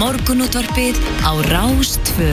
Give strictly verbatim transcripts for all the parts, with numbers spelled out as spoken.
Morgunútvarpið á Rás tvö.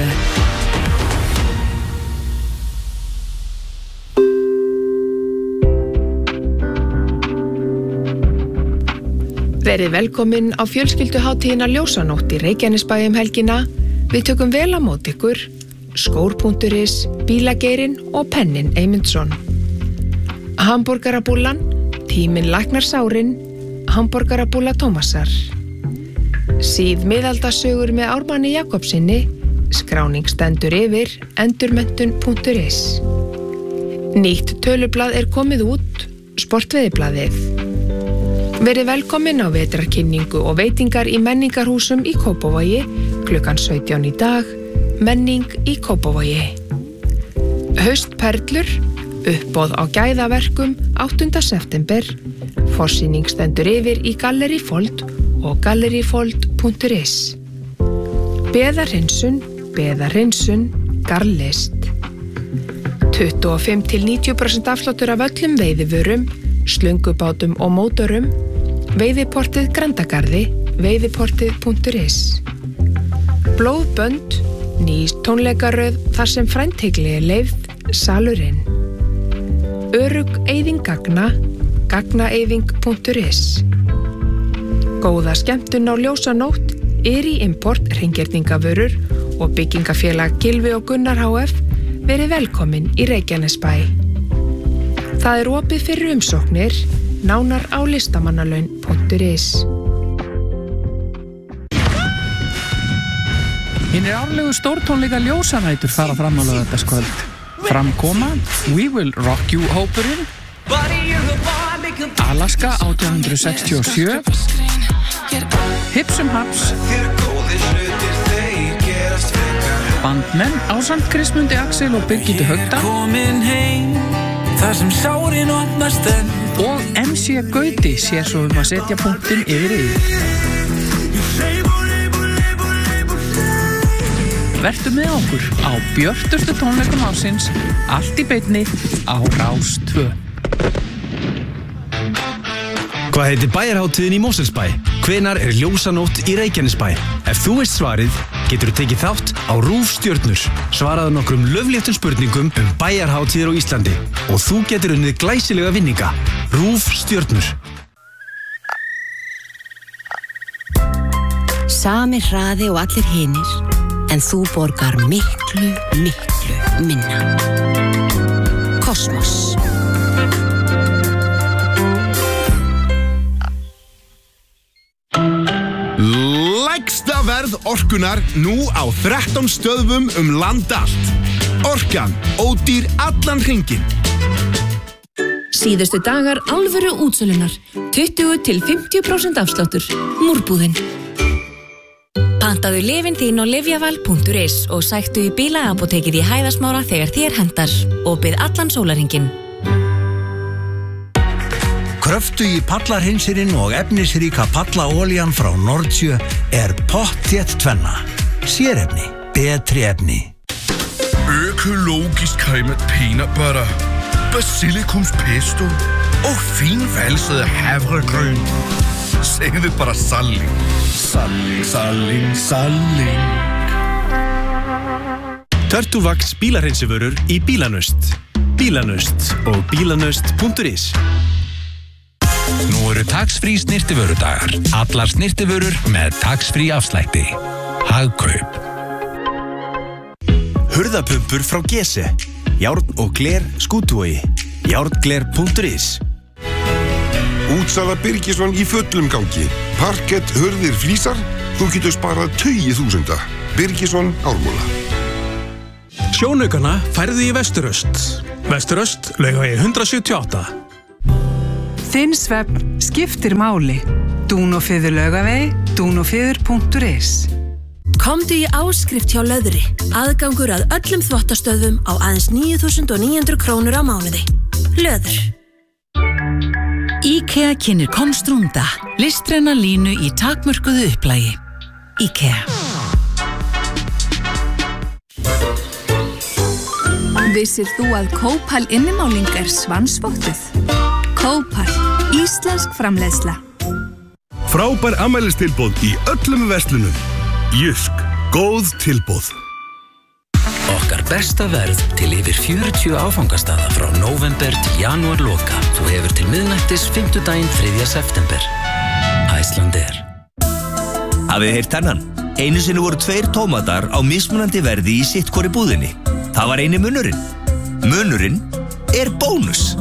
Verið velkomin á fjölskylduhátíðina Ljósanótt í Reykjanesbæ um helgina. Við tökum vel á móti ykkur, skór punktur is, bílageirinn og pennin Eymundsson. Hamborgarabúllan, tíminn læknar sárin, hamborgarabúlla Tómasar. Síð miðaldasögur með Ármanni Jakobsinni, skráning stendur yfir, endurmenntun punktur is. Nýtt tölublað er komið út, sportveðiblaðið. Verið velkomin á vetrarkynningu og veitingar í menningarhúsum í Kópavogi, klukkan sautján í dag, menning í Kópavogi. Haustperlur, uppboð á gæðaverkum áttunda september, forsýning stendur yfir í Gallerí Fold og gallerífold punktur is. Beðarhreinsun, beðarhreinsun, garðlist. tuttugu og fimm til níutíu prósent afsláttur af öllum veiðivörum, slöngubátum og mótorum, veiðiportið Grandagarði, veiðiportið punktur is. Blóðbönd, ný tónleikaröð þar sem frændhygli er leyfð, salurinn. Örugg eyðing gagna, gagnaeyðing punktur is. Góða skemmtun á Ljósanótt, Iri Import hreingerningavörur og byggingafélag Gylfi og Gunnar H F verið velkomin í Reykjanesbæ. Það er opið fyrir umsóknir, nánar á listamannalaun punktur is. Hinir árlegu stórtónleika Ljósanætur fara fram á laugardagskvöld. Framkoma, We Will Rock You hópurinn, Alaska átján hundruð sextíu og sjö, Hipsum Haps, Bandmenn ásamt Krismundi Axel og Birgittu Högda og M C Gauti sér svo um að setja punktinn yfir yfir. Vertu með okkur á björtustu tónleikum ársins, allt í beinni á Rás tvö. Hvað heitir bæjarhátíðin í Mosfellsbæ? Hvenær er Ljósanótt í Reykjanesbæ? Ef þú veist svarið, getur þú tekið þátt á RÚV Stjörnur. Svaraðu nokkrum löfléttum spurningum um bæjarhátíðir á Íslandi og þú getur unnið glæsilega vinninga. RÚV Stjörnur. Sami hraði og allir hinir, en þú borgar miklu, miklu minna. Kosmos. Lægsta verð orkunar nú á þrettán stöðvum um land allt. Orkan, ódýr allan hringinn. Síðustu dagar alvöru útsölunar. tuttugu til fimmtíu prósent afsláttur. Múrbúðin. Pantaðu lyfin þín á lyfjaval punktur is og sæktu í bílaapótekið í Hæðasmára þegar þér hentar. Opið allan sólarhringinn. Kröftugi pallarhreinsirinn og efnisríka pallaolían frá Nordsjö er pottþétt tvenna. Sérefni, betri efni. Økologisk cremet peanut butter, basilikumspesto og finvalset havregryn. Segðu bara salling. Salling, salling, salling. Turtlevax bílahreinsigvörur í Bílanust. Bílanust og bílanust punktur is. Nú eru tax-free snyrtivörudagar. Allar snyrtivörur með tax-free afslætti. Hagkaup. Hurðapumpur frá Gese. Járn og gler Skútuvogi. járngler punktur is. Útsala Birgisson í fullum gangi. Parkett, hurðir, flísar. Þú getur sparað tugi þúsunda. Birgisson Ármúla. Sjónaukana færðu í Vesturöst. Vesturöst, Laugavegi hundrað sjötíu og átta. Þinn svefn skiptir máli. Dúnófiður Laugavegi, dúnófiður punktur is. Komdu í áskrift hjá Löðri. Aðgangur að öllum þvottastöðvum á aðeins níu þúsund níu hundruð krónur á mánuði. Löður. IKEA kynnir Konstrúnda, listræna línu í takmörkuðu upplægi. IKEA. Vissir þú að Kópal innimáling er svansvottuð? Kópal, íslensk framleiðsla. Frábær afmælistilboð í öllum verslunum. Jysk, góð tilboð. Okkar besta verð til yfir fjörutíu áfangastaða frá nóvember til janúar loka. Þú hefur til miðnættis fimmtudaginn þriðja september. Icelandair. Hafið heyrt þennan? Einu sinni voru tveir tómatar á mismunandi verði í sitt hvori búðinni. Það var eini munurinn. Munurinn er bónus.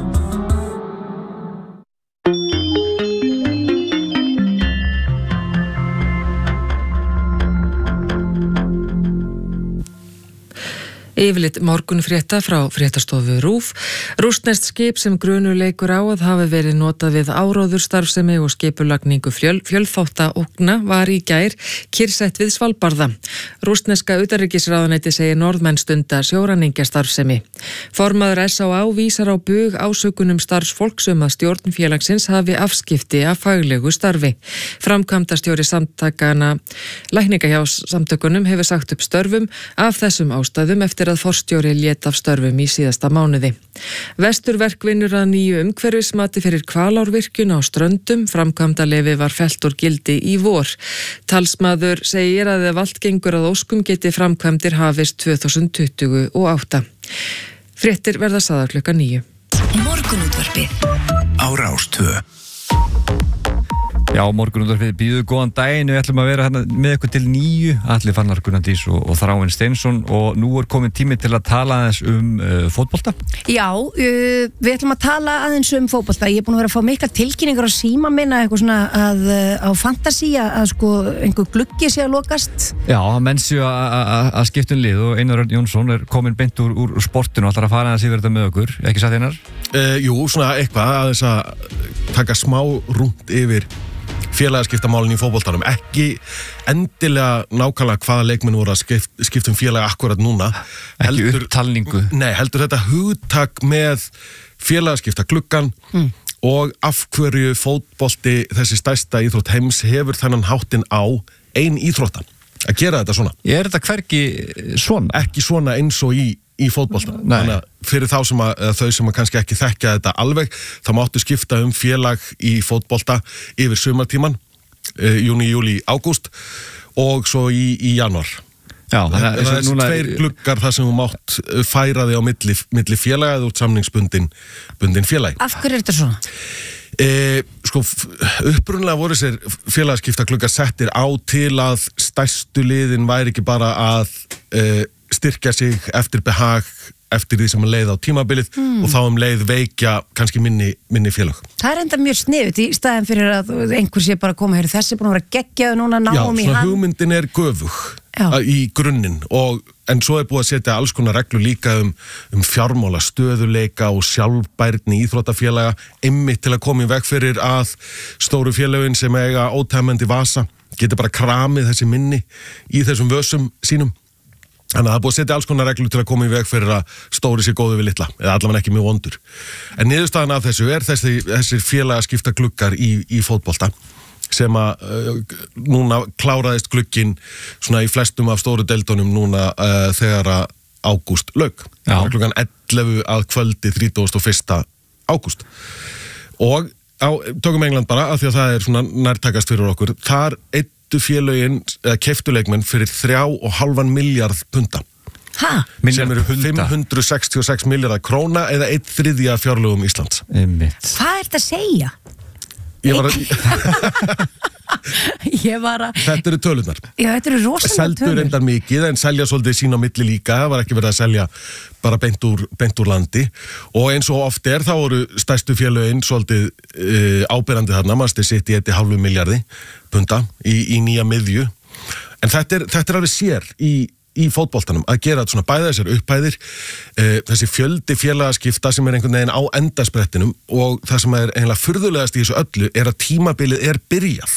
Yfirlit morgunfrétta frá fréttastofu RÚV. Rússneskt skip sem grunur leikur á að hafi verið notað við áróðurstarfsemi og skipulagningu fjöl, fjölþátta ógna var í gær kyrrsett við Svalbarða. Rússneska utanríkisráðuneyti segir Norðmenn stunda sjóræningjastarfsemi. Formaður S á á vísar á bug ásökunum starfsfólks um að stjórn félagsins hafi afskipti af faglegu starfi. Framkvæmdastjóri samtakana lækninga hjá samtökunum hefur sagt upp störfum af þessum ástæðum eftir að forstjóri lét af störfum í síðasta mánuði. Vesturverk vinnur að nýju umhverfismati fyrir Hvalárvirkjun á Ströndum. Framkvæmdaleyfi var fellt úr gildi í vor. Talsmaður segir að ef allt gengur að óskum geti framkvæmdir hafist tvö þúsund tuttugu og átta. Fréttir verða sagðar klukkan níu. Morgunútvarpið á Rás tvö. Já, morgunútvarpið býður góðan daginn. Við ætlum að vera hérna með ykkur til níu. Atli Fannar Gunnardís og, og Þráinn Steinsson, og nú er komin tími til að tala aðeins um uh, fótbolta. Já, uh, við ætlum að tala aðeins um fótbolta. Ég er búin að vera að fá mikla tilkynningar á síma minna, eitthvað svona að, uh, á Fantasí að sko einhver gluggi sé að lokast. Já, menn séu að skipta um lið og Einar Örn Jónsson er komin beint úr, úr sportinu og ætlar að fara aðeins yfir þetta með okkur. Ekki satt, Einar? Uh, jú, svona eitthvað aðeins að taka smá rúnt yfir félagaskiptamálinn í fótboltanum, ekki endilega nákvæmlega hvaða leikmenn voru að skipt, skipta um félaga akkurat núna, ekki upptalningu. Nei, heldur þetta hugtak með félagaskipta gluggan mm. og af hverju fótbolti, þessi stærsta íþrótt heims, hefur þennan háttinn á ein íþróttan að gera þetta svona. Er þetta hvergi svona? Ekki svona eins og í í fótbolta. Þannig að fyrir þá sem að þau sem að kannski ekki þekkja þetta alveg, þá máttu skipta um félag í fótbolta yfir sumartíman, uh, júni, júli, ágúst og svo í, í janúar. Já, það er þessi núna... tveir gluggar þar sem þú mátt færa þig á milli, milli félaga eða út samningsbundin bundin félagi. Af hverju er þetta svona? E, sko, upprunlega voru sér félagaskipta gluggar settir á til að stærstu liðin væri ekki bara að e, styrkja sig eftir behag eftir því sem að leið á tímabilið mm. og þá um leið veikja kannski minni, minni félag. Það er enda mjög sniðut í staðin fyrir að einhver sé bara að koma hér, þessi búin að vera geggjaðu núna, náum í hann. Já, svona hugmyndin er göfug Já. í grunninn, og en svo er búið að setja alls konar reglur líka um, um fjármála, stöðuleika og sjálfbærni íþróttafélaga, einmitt til að koma í veg fyrir að stóru félögin sem eiga ótæmandi vasa geti bara kramið þessi minni í þessum vössum sínum. Þannig að það er búið að setja alls konar reglur til að koma í veg fyrir að stóri sér góðu við litla, eða allavega ekki mjög vondur. En niðurstaðan af þessu er þessi, þessir félagaskipta gluggar í, í fótbolta sem að uh, núna kláraðist glugginn svona í flestum af stóru deildunum núna uh, þegar að ágúst lauk. Það var klukkan ellefu að kvöldi þrítugasta og fyrsta ágúst. Og á, tökum England bara, af því að það er svona nærtækast fyrir okkur, þar einn félögin, eða keyptuleikmenn fyrir þrjá og halvan milljarð punta. Hæ? Sem eru fimm hundruð sextíu og sex milljarðar króna eða einn þriðja fjárlögum Íslands. Einmitt. Hvað er þetta að segja? Ég var að... Ég var að... Þetta eru tölurnar. Já, þetta eru rosalega tölur. Seldu reyndar mikið, en selja svolítið sín á milli líka. Það var ekki verið að selja bara beint úr, beint úr landi. Og eins og oft er, þá voru stærstu félögin svolítið uh, áberandi þarna. Manchester City eitt hálfu milljarði punta í, í nýja miðju. En þetta er, þetta er alveg sér í, í fótboltanum að gera svona bæða þessar upphæðir, uh, þessi fjöldi félagaskipta sem er einhvern veginn á endasprettinum, og það sem er eiginlega furðulegast í þessu öllu er að tímabilið er byrjað.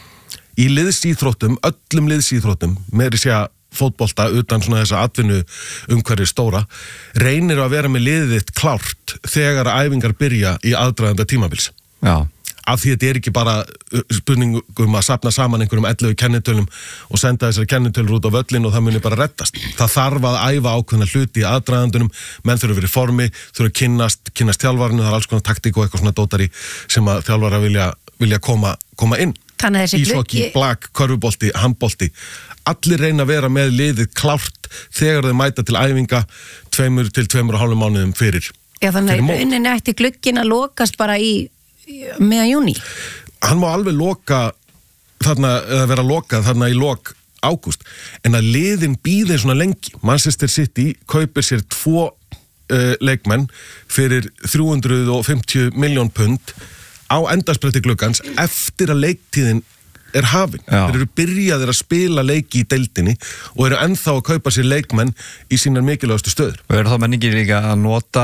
Í liðsíþróttum, öllum liðsíþróttum, meiri sé að fótbolta utan svona þessa atvinnu umhverfið stóra, reynir að vera með liðið þitt klárt þegar æfingar byrja í aðdraganda tímabils. Já. Af því þetta er ekki bara spurningum að safna saman einhverjum ellefu kennitölum og senda þessari kennitölur út á völlin og það muni bara reddast. Það þarf að æfa ákveðna hluti í aðdragandunum, menn þurfa að vera í formi, þurfa að kynnast, kynnast þjálfarinu, það er alls konar taktík og eitthvað svona dótari sem að þjálfara vilja, vilja koma, koma inn. íshockey, blak, körfubolti, handbolti allir reyna að vera með liðið klárt þegar þau mæta til æfinga tveimur til tveimur og hálfum mánuðum fyrir Já, þannig að rauninni ætti glugginn að lokast bara í, í meðan júní Hann má alveg loka þarna, eða vera lokað þarna í lok ágúst, en að liðin býði svona lengi, Manchester City kaupir sér tvo uh, leikmenn fyrir þrjú hundruð fimmtíu milljón pund á endarspretti gluggans eftir að leiktíðin er hafin. Já. Þeir eru byrjaðir að spila leiki í deildinni og eru ennþá að kaupa sér leikmenn í sínar mikilvægastu stöður. Og eru þá menningi líka að nota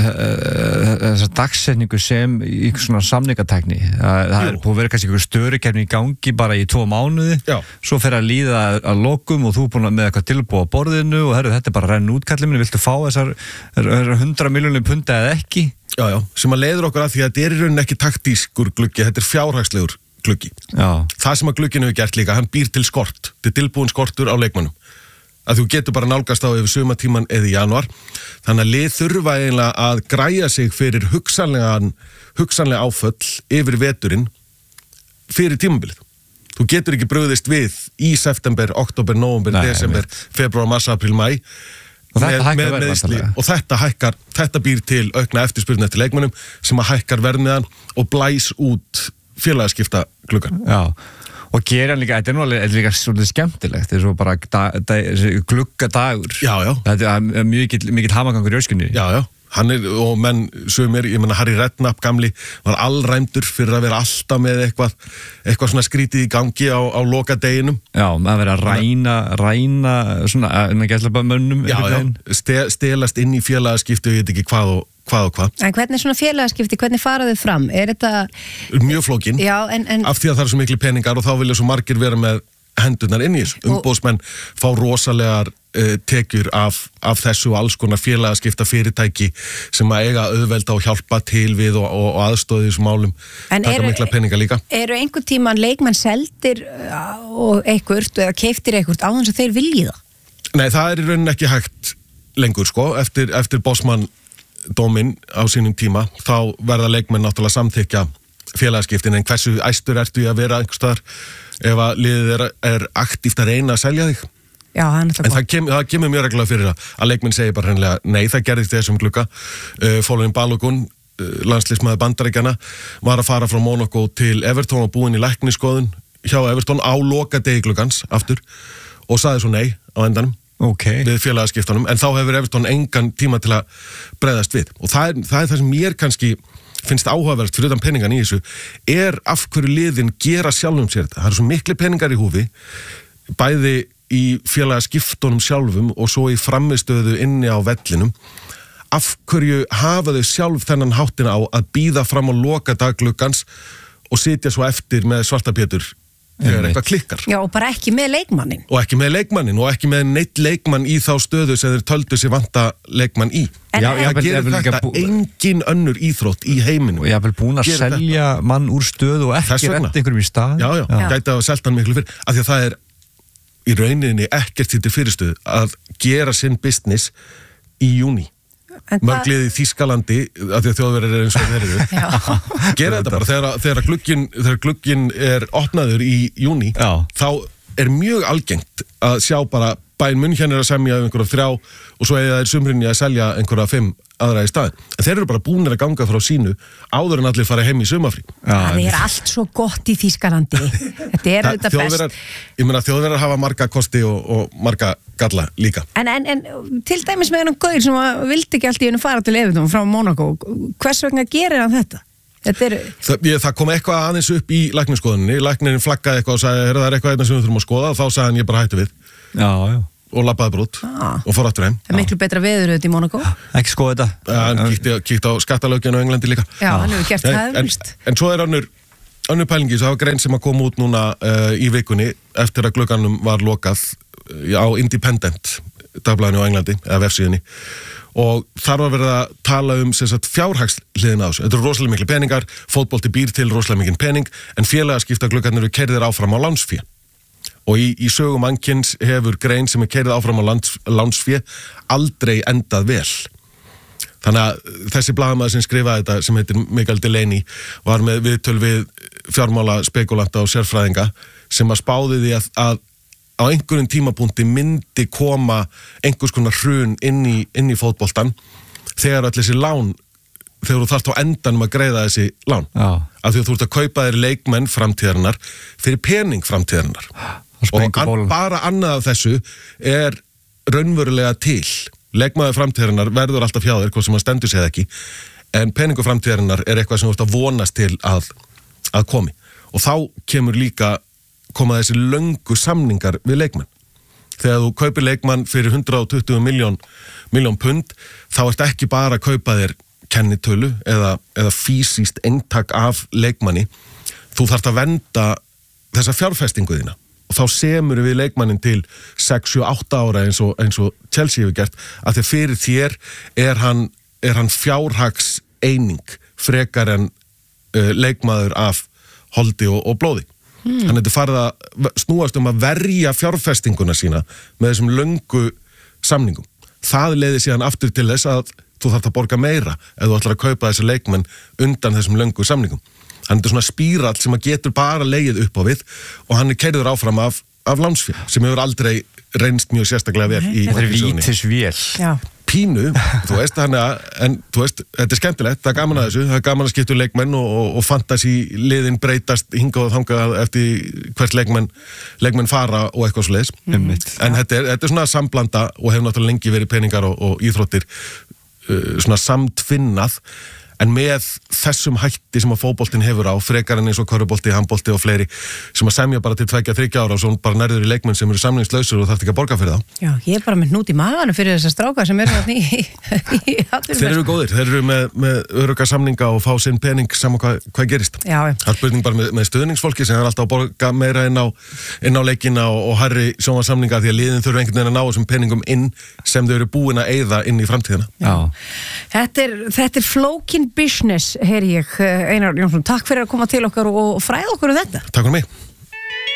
þessa dagsetningu sem í svona samningatækni. Það er búið að vera kannski einhver störukeppni í gangi bara í tvo mánuði. Já. Svo fer að líða að lokum og þú er búin með eitthvað tilbúið á borðinu og herru, þetta er bara að renna út kallið minni, viltu fá þessar hundrað milljónir punda eða ekki? Já, já, sem að leiður okkur að því að þetta er í rauninni ekki taktískur gluggi, þetta er fjárhagslegur gluggi. Já. Það sem að glugginn hefur gert líka, hann býr til skort, til tilbúin skortur á leikmannum. Að þú getur bara nálgast á yfir sumatíman eða í janúar. Þannig að lið þurfa eiginlega að græja sig fyrir hugsanlega, hugsanlega áföll yfir veturinn fyrir tímabilið. Þú getur ekki brugðist við í september, oktober, nóvember, desember, februar, mars, apríl, mæ. Og þetta, með, með meðsli, og þetta hækkar þetta býr til aukna eftirspurn eftir leikmönnum sem að hækkar verðmiðan og blæs út félagaskipta gluggan. Já, og gera hann líka, þetta er nú alveg líka svolítið skemmtilegt, þetta er svo bara da, da, gluggadagur. Já, já. Þetta er mjög mikill hamagangur í öskunni. Já, já. Hann er, og menn sumir, ég menna Harry Redknapp gamli var allræmdur fyrir að vera alltaf með eitthvað eitthvað svona skrítið í gangi á, á lokadeginum. Já, maður verið að ræna ræna svona, en að gætla bara mönnum. Já, já, Ste, stelast inn í félagaskipti og ég veit ekki hvað og hvað og hvað. En hvernig svona félagaskipti, hvernig fara þau fram? Er þetta... Mjög flókin, já, en, en... af því að það er svo miklu peningar og þá vilja svo margir vera með hendurnar inn í þessu. Umbóðsmenn fá rosalegar uh, tekjur af, af þessu og alls konar félagaskipta fyrirtæki sem að eiga auðvelda og hjálpa til við og, og, og aðstóði þessum málum. En taka mikla peninga líka. Eru einhvern tíman leikmenn seldir og einhvert eða keiftir einhvert á þess að þeir vilji það? Nei, það er í rauninni ekki hægt lengur sko. Eftir, eftir Bosman dóminn á sínum tíma þá verða leikmenn náttúrulega samþykja félagaskiptin, en hversu æstur ertu í að vera einhvers staðar ef að liðið er, er aktíft að reyna að selja þig. Já, það er náttúrulega. En það, kem, það kemur mjög reglulega fyrir það að leikmenn segir bara hreinlega nei, það gerðist þessum glugga. Uh, Fólurinn Balogun, uh, landsliðsmaður Bandaríkjanna, var að fara frá Monaco til Everton og búinn í læknisskoðun hjá Everton á lokadegi gluggans aftur og sagði svo nei á endanum. Okay. Við félagaskiptunum, en þá hefur Everton engan tíma til að bregðast við og það er það, er það sem mér kannski finnst áhugavert fyrir utan peningan í þessu er af hverju liðin gera sjálfum sér þetta. Það eru svo miklu peningar í húfi bæði í félagaskiptunum sjálfum og svo í framistöðu inni á vellinum. Af hverju hafa þau sjálf þennan háttina á að býða fram á loka daggluggans og sitja svo eftir með svarta pétur þegar eitthvað klikkar. Já, og bara ekki með leikmannin. Og ekki með leikmannin og ekki með neitt leikmann í þá stöðu sem þeir töldu sér vanta leikmann í. En já, það gerir þetta bú... engin önnur íþrótt í heiminu. Og ég hef vel búin að selja þetta. Mann úr stöðu og ekki renda einhverjum í stað. Já, já, já. Gæti að selta hann miklu fyrir. Af því að það er í rauninni ekkert til fyrirstöðu að gera sinn business í júní. Mörgliði í Þýskalandi af því að þjóðverðir er eins og þeir eru gera þetta bara, þegar, þegar glugginn þegar glugginn er opnaður í júní Já. Þá er mjög algengt að sjá bara Bayern München er að semja um einhverja þrjá og svo er það sumrinni að selja einhverja fimm aðra í staðin, en þeir eru bara búinir að ganga frá sínu áður en allir fara heim í sumafrí. Það er allt svo gott í Þýskalandi þetta er auðvitað best. Ég meina þjóðverðar hafa marga kosti og, og marga galla líka. En, en, en til dæmis með einhvern gaur sem vildi ekki allt í hennu fara til Everton frá Monaco, hvers vegna gerir hann þetta? þetta er... það, ég, það kom eitthvað aðeins upp í læknisskoðunni, læknirinn flaggaði eitthvað og sagði, það er eitthvað eitthvað sem við þurfum að skoða og þá sagði hann ég bara hætti við. Já, já. Og labbaði brút ah. og fór aftur heim. Það er miklu betra veður auðvitað í Monaco. Ekki skoða þetta. Ja, hann kíkti, kíkti á skattalögin á Englandi líka. Já, hann hefur gert það eflust. En, en svo er önnur, önnur pælingi, svo hafa grein sem að koma út núna uh, í vikunni eftir að glugganum var lokað uh, á Independent dagblaðinu á Englandi, eða vefsíðunni. Og þar var verið að tala um fjárhagshliðin á þessu. Þetta eru rosalega miklu peningar, fótbolti býr til rosalega mikinn pening, en félagaskipta gluggarnir eru keyrðir áfram á lánsfé. Og í, í sögum mannkins hefur grein sem er keyrið áfram á lands, lánsfé aldrei endað vel. Þannig að þessi blaðamaður sem skrifaði þetta sem heitir Mikael Delaney var með viðtöl við fjármála spekulanta og sérfræðinga sem að spáði því að, að á einhverjum tímapunkti myndi koma einhvers konar hrun inn í, inn í fótboltan þegar allir þessi lán, þegar þú þarft á endanum að greiða þessi lán. Já. Af því að þú ert að kaupa þér leikmenn framtíðarinnar fyrir pening framtíðarinnar. Og an, bara annað af þessu er raunverulega til. Leikmaður framtíðarinnar verður alltaf hjá þér, hvað sem að stendur sig ekki, en peningu framtíðarinnar er eitthvað sem þú ert að vonast til að, að komi. Og þá kemur líka koma þessi löngu samningar við leikmenn. Þegar þú kaupir leikmann fyrir hundrað og tuttugu milljón, milljón pund, þá ert ekki bara að kaupa þér kennitölu eða, eða fysiskt eintak af leikmanni. Þú þarft að venda þessa fjárfestingu þína. Og þá semur við leikmannin til sex, sjö, átta ára eins og, eins og Chelsea hefur gert, að því fyrir þér er hann, er hann fjárhags eining frekar en uh, leikmaður af holdi og, og blóði. Hmm. Þannig að þetta farið að snúast um að verja fjárfestinguna sína með þessum löngu samningum. Það leiði síðan aftur til þess að þú þarft að borga meira ef þú ætlar að kaupa þessi leikmenn undan þessum löngu samningum. Þannig að þetta er svona spírall sem að getur bara legið upp á við og hann er keyrður áfram af, af lánsfél sem hefur aldrei reynst mjög sérstaklega vel í þetta er vítisvél. Já. Pínu, þú veist, hann er, en þú veist, þetta er skemmtilegt, það er gaman að þessu, það er gaman að skipta leikmenn og, og, og fantasy liðin breytast hingað og þangað eftir hvert leikmenn, leikmenn fara og eitthvað svo leiðis. Mm. En þetta er, þetta er svona samblanda og hefur náttúrulega lengi verið peningar og, og íþróttir uh, svona samtvinnað. En með þessum hætti sem að fótboltinn hefur á, frekar en eins og körfubolti, handbolti og fleiri, sem að semja bara til tveggja, þriggja ára og svo bara nærður í leikmenn sem eru samningslausir og þarf ekki að borga fyrir þá. Já, ég er bara með hnút í maganum fyrir þessar strákar sem eru þarna í, í atvinnumennsku. Þeir eru góðir, þeir eru með, með örugga samninga og fá sinn pening saman hvað, hvað gerist. Já. Það er spurning bara með, með stuðningsfólki sem er alltaf að borga meira inn á, inn á leikina og, og hærri sjónvarsamninga því að liðin þurfa einhvern veginn að ná þessum peningum inn sem þau eru búin að eyða inn í framtíðina. Já. Þetta er, þetta er flókin business, heyri ég, Einar Jónsson. Takk fyrir að koma til okkar og fræða okkur um þetta. Takk fyrir mig.